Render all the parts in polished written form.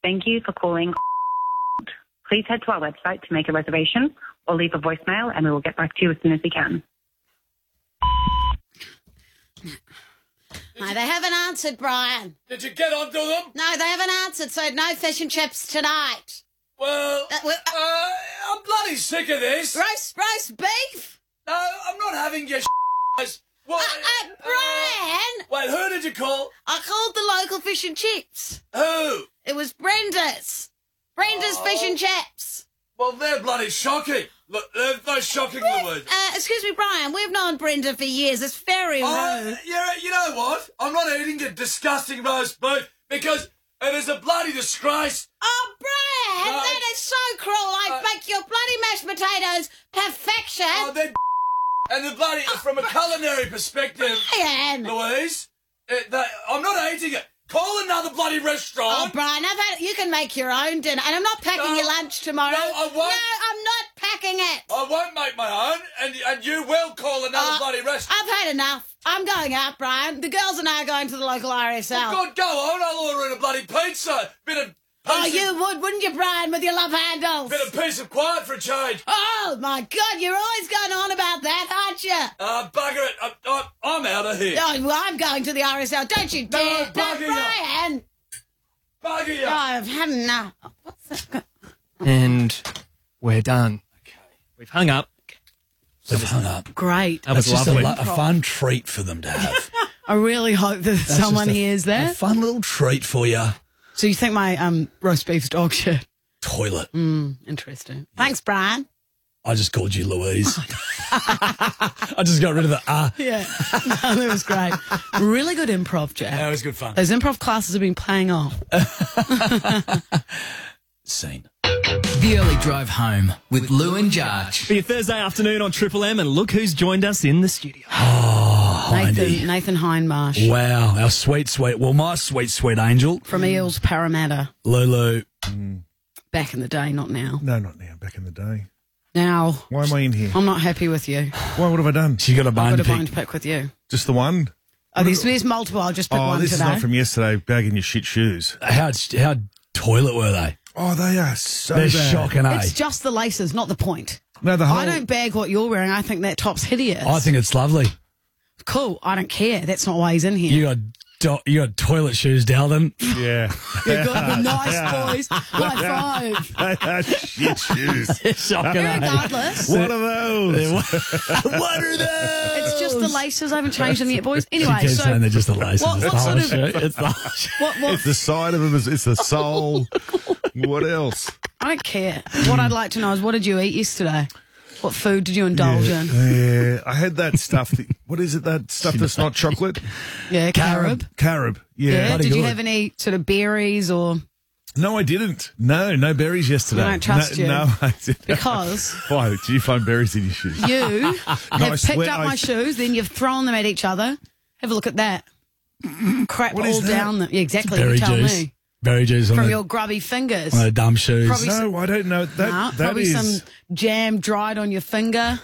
Thank you for calling. Please head to our website to make a reservation or leave a voicemail and we will get back to you as soon as we can. No, they haven't answered, Brian. Did you get onto them? No, they haven't answered, so no fish and chips tonight. Well, I'm bloody sick of this. Roast beef? No, I'm not having your guys. What? Brian! Wait, who did you call? I called the local fish and chips. Who? It was Brenda's. Brenda's Fish and Chips. Well, they're bloody shocking. Look, they're shocking, Louise. Excuse me, Brian, we've known Brenda for years. It's very rude. Yeah, you know what? I'm not eating your disgusting roast beef because it is a bloody disgrace. Oh, Brian, No, that is so cruel. I bake your bloody mashed potatoes perfection. Oh, they're and the bloody, from a culinary perspective, Brian. Louise, I'm not eating it. Call another bloody restaurant. Oh, Brian, you can make your own dinner. And I'm not packing your lunch tomorrow. No, I won't. No, I'm not packing it. I won't make my own, and you will call another bloody restaurant. I've had enough. I'm going out, Brian. The girls are now going to the local RSL. Oh, God, go on. I'll order in a bloody pizza. You would, wouldn't you, Brian, with your love handles? Bit of peace of quiet for a change. Oh, my God, you're always going on about that, aren't you? Bugger it. I'm out of here. Oh, well, I'm going to the RSL. Don't you dare. No, bugger you. Brian. Bugger you. Oh, I've had enough. What's that? And we're done. Okay. We've hung up. They've hung up. Great. That was That's lovely. just a fun treat for them to have. I really hope that someone hears A that. fun little treat for you. So you think my roast beef's dog shit? Toilet. Interesting. Thanks, Brian. I just called you Louise. I just got rid of the Yeah. No, that was great. Really good improv, Jack. That was good fun. Those improv classes have been paying off. Scene. The Early Drive Home with Lou and Jarge. Be a Thursday afternoon on Triple M, and look who's joined us in the studio. Nathan Hindmarsh Wow, our my sweet angel. from Eels Parramatta. Lulu. Back in the day, not now. No, not now. Back in the day. Now, Why am I in here? I'm not happy with you. Why? What have I done? She got a I've bone got to a bone pick. to pick with you. Just the one? Oh, there's multiple. I'll just pick one this today. is not from yesterday, bagging your shit shoes. How toilet were they? Oh, they are so They're bad. shocking, eh? It's just the laces, not the point. No, the whole... I don't bag what you're wearing. I think that top's hideous. I think it's lovely. Cool. I don't care. That's not why he's in here. You got toilet shoes, Dalton. Yeah. You got the nice boys. High five. They are shit shoes. Shocking, eh? Regardless, What are those? What are those? it's just the laces. I haven't changed them yet, boys. She Anyway, keeps saying they're just the laces. what It's the sort whole of- shoe. It's the whole shoe. what? It's the side of them. It's the sole. What else? I don't care. What I'd like to know is, what did you eat yesterday? What food did you indulge in? Yeah, I had that stuff. What is it? That stuff that's not chocolate? Yeah, carob. Carob. Yeah. Yeah. Did you good. have any sort of berries or? No, I didn't. No berries yesterday. I don't trust you. No, I didn't. Because Why? Did you find berries in your shoes? you have I picked swear up I- my shoes, then you've thrown them at each other. Have a look at that. Crap What all is that? down them. Yeah, exactly. Berry You tell juice. me. Berry juice on From the, your grubby fingers. on the dumb shoes. Probably No, I don't know. That probably is. some jam dried on your finger.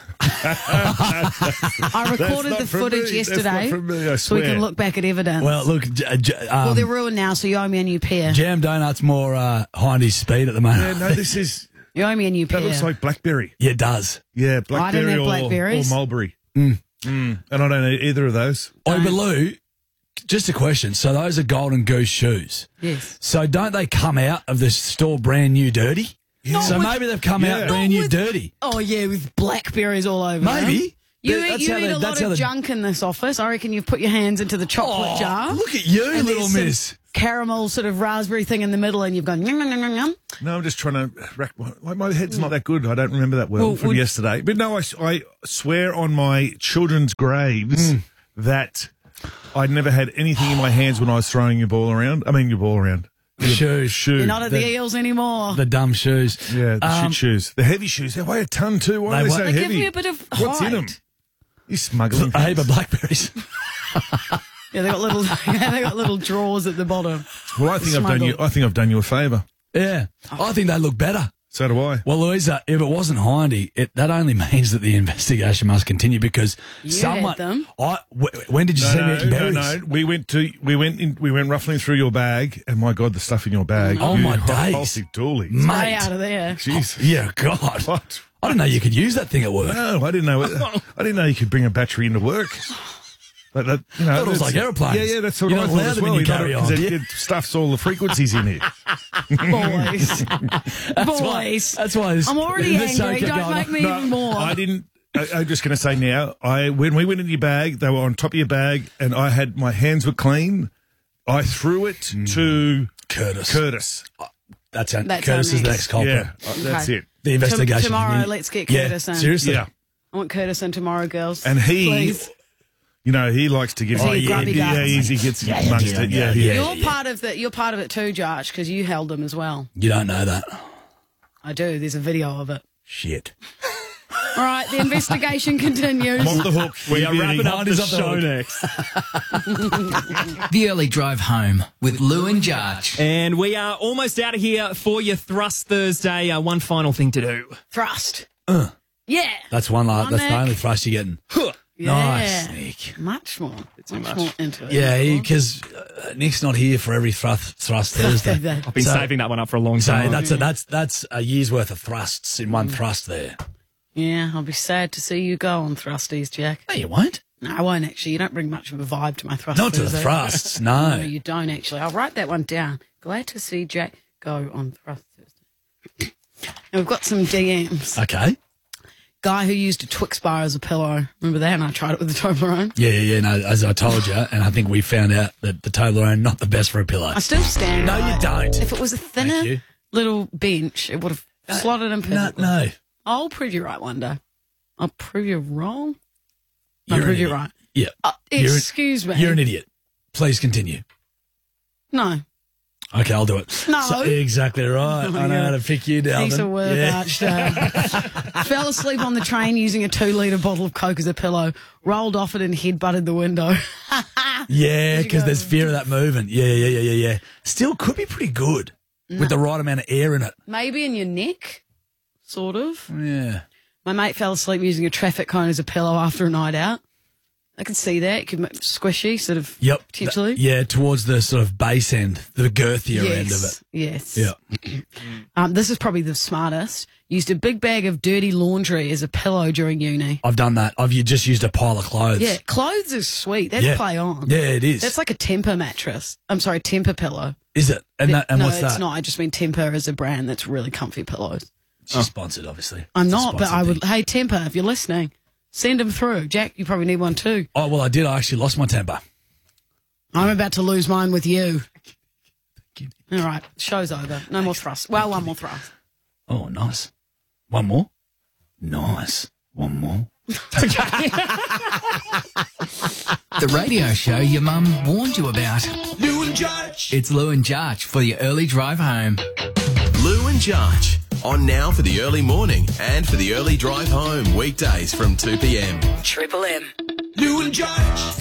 I recorded not the from footage me. That's yesterday not from me, I so we can swear. look back at evidence. Well, look, well, they're ruined now, so you owe me a new pair. Jam Donut's more Hindy's speed at the moment. Yeah, no, this is. You owe me a new pair. That looks like blackberry. Yeah, it does. Yeah, I don't blackberry have or blackberries. mulberry. And I don't eat either of those. Oh, but Lou, just a question. So those are Golden Goose shoes. Yes. So don't they come out of the store brand new dirty? Yeah. So maybe they've come Yeah. out brand new dirty. Oh, yeah, with blackberries all over them. Maybe. You That's eat how they- a lot that's how of they- junk in this office. I reckon you've put your hands into the chocolate jar. Look at you, and little there's some miss. caramel sort of raspberry thing in the middle, and you've gone yum, yum, yum, yum, yum. No, I'm just trying to rack my head's not that good. I don't remember that well from yesterday. But no, I swear on my children's graves that I'd never had anything in my hands when I was throwing your ball around. I mean, your ball around. Shoes. You're not at the Eels anymore. The dumb shoes. Yeah, the shit shoes. The heavy shoes. They weigh a ton too. Why are They they so They heavy? give you a bit of What's in height. them? You smuggling A heap things. of blackberries. Yeah, they got little they got little drawers at the bottom. Well, I think Smuggled. I've done you a favour. Yeah. I think they look better. So do I. Well, Louisa, if it wasn't Hindy, that only means that the investigation must continue because had them. When did you see me eating berries? No. We went ruffling through your bag, and my God, the stuff in your bag. Oh, my days. Holy dooly. Stay Mate. out of there. Jeez. Yeah, God. What? I didn't know you could use that thing at work. No, I didn't know. I didn't know you could bring a battery into work. But that, I thought it was like aeroplanes. Yeah, that's what You're I not thought allowed as them in well. your carry-on. Because it stuffs all the frequencies in here. Boys. Boys. That's why I'm already this show angry. kept Don't going make on. me even more. I didn't. I'm just going to say now, when we went in your bag, they were on top of your bag, and I had my hands were clean. I threw it to Curtis. That's our Curtis is the next culprit. Yeah, that's Okay. it. The investigation. Tomorrow, let's get Curtis in. Seriously. Yeah, I want Curtis in tomorrow, girls. and he, Please. you know, he likes to get. Is he a grubby guy? he gets amongst it. Yeah. You're part of it. You're part of it too, Josh, because you held him as well. You don't know that. I do. There's a video of it. Shit. All right, the investigation continues. I'm off the hook. We are wrapping up the Hindy's off the show hook. next. The Early Drive Home with Lou and Jarch. And we are almost out of here for your Thrust Thursday. One final thing to do. Thrust. Yeah. That's that's the Nick. only thrust you're getting. Yeah. Nice, Nick. Much more. Much more into it. Yeah, because Nick's not here for every thrust Thursday. I've been saving that one up for a long So time. that's a year's worth of thrusts in one thrust there. Yeah, I'll be sad to see you go on Thrusties, Jack. No, you won't. No, I won't actually. You don't bring much of a vibe to my Thrust. Not to the Thursday. thrusts, No, no. you don't actually. I'll write that one down. Glad to see Jack go on Thrust Thursday. And we've got some DMs. Okay. Guy who used a Twix bar as a pillow. Remember that? And I tried it with the Toblerone. Yeah. No, as I told you, and I think we found out that the Toblerone not the best for a pillow. I still stand No, by you it. don't. If it was a Thank you. thinner little bench, it would have slotted in perfectly. No. I'll prove you right one day. I'll prove you wrong. You're I'll an prove you idiot. right. Yeah. Excuse me. You're an idiot. Please continue. No. Okay, I'll do it. No. So, exactly right. I know how to pick you down. Piece of work, Archdale. Fell asleep on the train using a 2-litre bottle of Coke as a pillow, rolled off it and headbutted the window. Yeah, because there's fear of that moving. Yeah. Still could be pretty good with the right amount of air in it. Maybe in your neck, sort of. Yeah. My mate fell asleep using a traffic cone as a pillow after a night out. I can see that. It could make squishy, sort of, Yep. potentially. Yeah, towards the sort of base end, the girthier end of it. Yes. Yeah. This is probably the smartest. Used a big bag of dirty laundry as a pillow during uni. I've done that. You just used a pile of clothes. Yeah, clothes is sweet. That's Yeah. play on. Yeah, it is. That's like a Temper mattress. I'm sorry, Temper pillow. Is it? And no, what's that? it's not. I just mean Temper is a brand that's really comfy pillows. She's sponsored, obviously. I'm It's a not, but sponsored I would. thing. Hey, Temper, if you're listening, send them through. Jack, you probably need one too. Oh, well, I did. I actually lost my temper. I'm about to lose mine with you. All right, show's over. No more thrust. Well, one more thrust. Oh, nice. One more? Nice. One more. The radio show your mum warned you about. Lou and Jarch. It's Lou and Jarch for your early drive home. Lou and Jarch. On now for the early morning and for the early drive home. Weekdays from 2 p.m. Triple M. Lou and Jarch.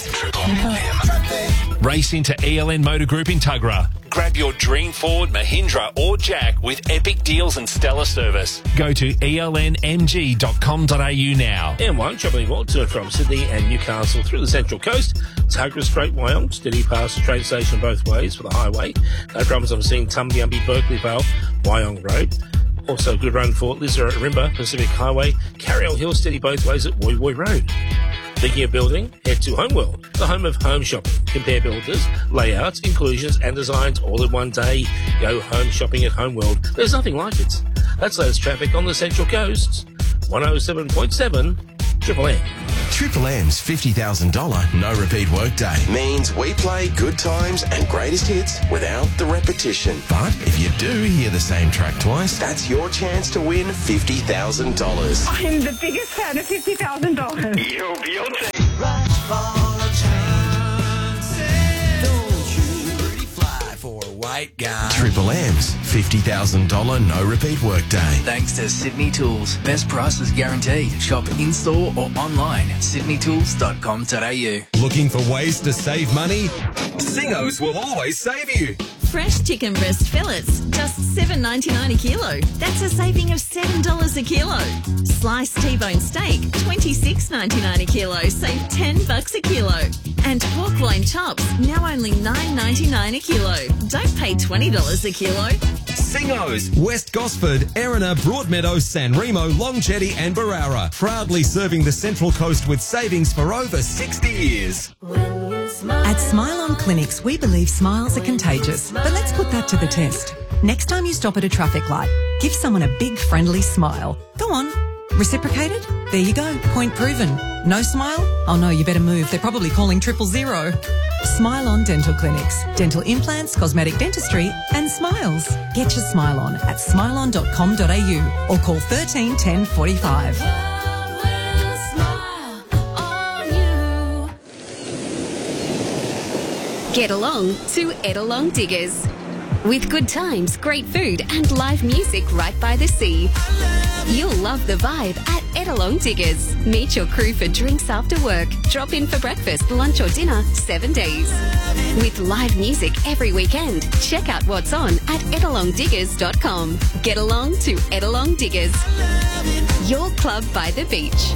Race into ELN Motor Group in Tuggerah. Grab your dream Ford, Mahindra or Jack with epic deals and stellar service. Go to elnmg.com.au now. M1 travelling well to and from Sydney and Newcastle through the Central Coast. Tuggerah Straight Wyong, steady past the train station both ways for the highway. No problems I'm seeing Tumbiumbi, Berkeley Vale, Wyong Road. Also a good run for Lizard at Rimba, Pacific Highway. Carryall Hill, steady both ways at Woy Woy Road. Thinking of building? Head to Homeworld, the home of home shopping. Compare builders, layouts, inclusions and designs all in one day. Go home shopping at Homeworld. There's nothing like it. That's latest traffic on the Central Coast. 107.7 Triple M. Triple M's $50,000 no repeat workday means we play good times and greatest hits without the repetition. But if you do hear the same track twice, that's your chance to win $50,000. I'm the biggest fan of $50,000. Yo, Beyonce. White guy. Triple M's $50,000 no repeat workday. Thanks to Sydney Tools. Best prices guaranteed. Shop in-store or online at sydneytools.com.au. Looking for ways to save money? Singos will always save you. Fresh chicken breast fillets, just $7.99 a kilo. That's a saving of $7 a kilo. Sliced T-bone steak, $26.99 a kilo. Save $10 a kilo. And pork loin chops, now only $9.99 a kilo. Don't pay $20 a kilo. Singos, West Gosford, Erina, Broadmeadows, San Remo, Longchetty and Barara. Proudly serving the Central Coast with savings for over 60 years. At Smile On Clinics, we believe smiles are contagious. But let's put that to the test. Next time you stop at a traffic light, give someone a big friendly smile. Go on. Reciprocated? There you go. Point proven. No smile? Oh no, you better move. They're probably calling 000. Smile On Dental Clinics. Dental implants, cosmetic dentistry and smiles. Get your smile on at smileon.com.au or call 13 10 45. Get along to Etalong Diggers. With good times, great food and live music right by the sea. You'll love the vibe at Etalong Diggers. Meet your crew for drinks after work. Drop in for breakfast, lunch or dinner 7 days. With live music every weekend. Check out what's on at etalongdiggers.com. Get along to Etalong Diggers. Your club by the beach.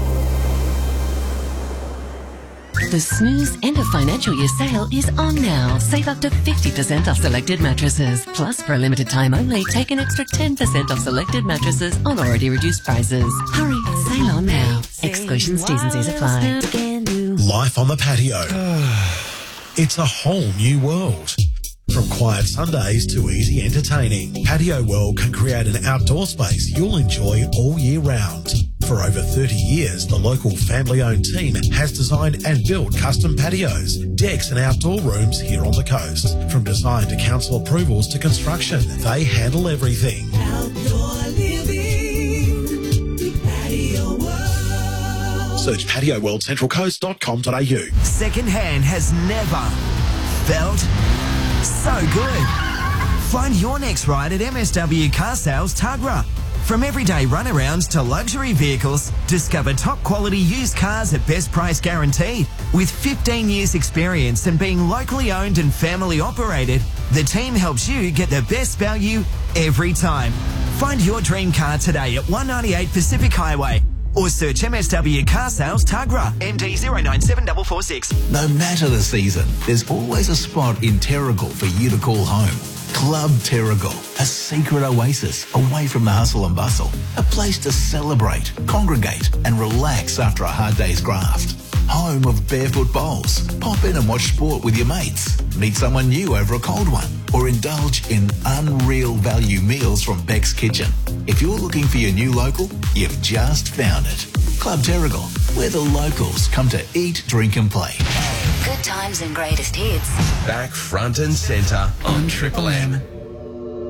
The Snooze End of Financial Year sale is on now. Save up to 50% off selected mattresses. Plus, for a limited time only, take an extra 10% off selected mattresses on already reduced prices. Hurry, sale on now. Exclusions, T's and C's apply. Life on the patio. It's a whole new world. From quiet Sundays to easy entertaining, Patio World can create an outdoor space you'll enjoy all year round. For over 30 years, the local family-owned team has designed and built custom patios, decks and outdoor rooms here on the coast. From design to council approvals to construction, they handle everything. Outdoor living, Patio World. Search patioworldcentralcoast.com.au. Second-hand has never felt so good. Find your next ride at MSW Car Sales Tuggerah. From everyday runarounds to luxury vehicles, discover top quality used cars at best price guaranteed. With 15 years experience and being locally owned and family operated, the team helps you get the best value every time. Find your dream car today at 198 Pacific Highway or search MSW Car Sales Tuggerah, MD 097446. No matter the season, there's always a spot in Terrigal for you to call home. Club Terrigal, a secret oasis away from the hustle and bustle. A place to celebrate, congregate and relax after a hard day's graft. Home of barefoot bowls. Pop in and watch sport with your mates. Meet someone new over a cold one. Or indulge in unreal value meals from Beck's Kitchen. If you're looking for your new local, you've just found it. Club Terrigal, where the locals come to eat, drink and play. Good times and greatest hits. Back front and centre on Triple M.